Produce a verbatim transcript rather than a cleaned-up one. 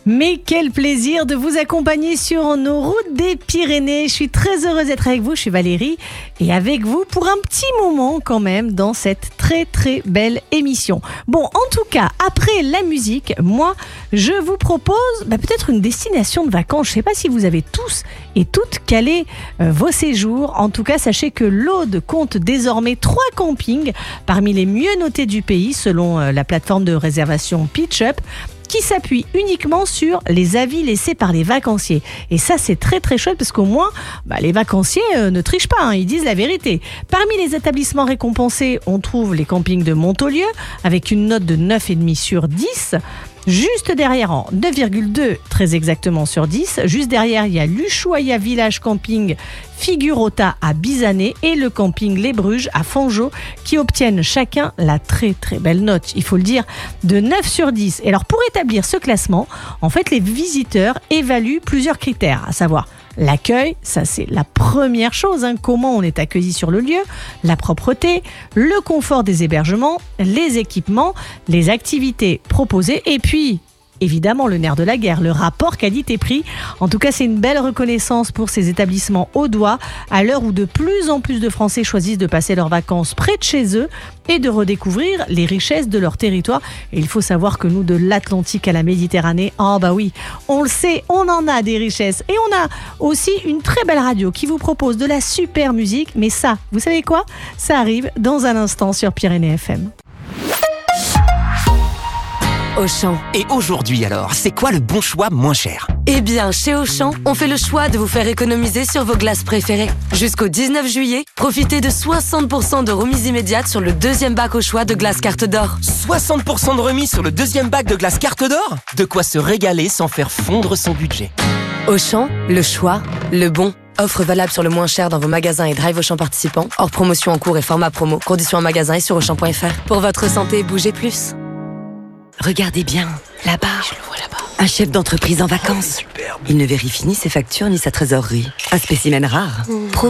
Mais quel plaisir de vous accompagner sur nos routes des Pyrénées. Je suis très heureuse d'être avec vous, je suis Valérie, et avec vous pour un petit moment quand même dans cette très très belle émission. Bon, en tout cas, après la musique, moi, je vous propose bah, peut-être une destination de vacances. Je ne sais pas si vous avez tous et toutes calé euh, vos séjours. En tout cas, sachez que l'Aude compte désormais trois campings parmi les mieux notés du pays selon euh, la plateforme de réservation PitchUp, qui s'appuie uniquement sur les avis laissés par les vacanciers. Et ça, c'est très très chouette parce qu'au moins, bah, les vacanciers euh, ne trichent pas, hein, ils disent la vérité. Parmi les établissements récompensés, on trouve les campings de Montaulieu avec une note de neuf virgule cinq sur dix. Juste derrière, en neuf virgule deux très exactement sur dix, juste derrière, il y a l'Ushuaïa Village Camping Figurota à Bizané et le camping Les Bruges à Fangeau qui obtiennent chacun la très très belle note, il faut le dire, de neuf sur dix. Et alors pour établir ce classement, en fait les visiteurs évaluent plusieurs critères, à savoir l'accueil, ça c'est la première chose, hein, comment on est accueilli sur le lieu, la propreté, le confort des hébergements, les équipements, les activités proposées et puis évidemment le nerf de la guerre, le rapport qualité-prix. En tout cas, c'est une belle reconnaissance pour ces établissements audois à l'heure où de plus en plus de Français choisissent de passer leurs vacances près de chez eux et de redécouvrir les richesses de leur territoire. Et il faut savoir que nous, de l'Atlantique à la Méditerranée, oh bah oui, on le sait, on en a des richesses. Et on a aussi une très belle radio qui vous propose de la super musique. Mais ça, vous savez quoi ? Ça arrive dans un instant sur Pyrénées F M. Auchan. Et aujourd'hui alors, c'est quoi le bon choix moins cher ? Eh bien, chez Auchan, on fait le choix de vous faire économiser sur vos glaces préférées. Jusqu'au dix-neuf juillet, profitez de soixante pour cent de remise immédiate sur le deuxième bac au choix de glace carte d'or. soixante pour cent de remise sur le deuxième bac de glace carte d'or ? De quoi se régaler sans faire fondre son budget. Auchan, le choix, le bon. Offre valable sur le moins cher dans vos magasins et drive Auchan participants. Hors promotion en cours et format promo. Conditions en magasin et sur auchan point f r. Pour votre santé, bougez plus. Regardez bien, là-bas. Je le vois là-bas. Un chef d'entreprise en vacances. Il ne vérifie ni ses factures ni sa trésorerie. Un spécimen rare. Mmh. Pro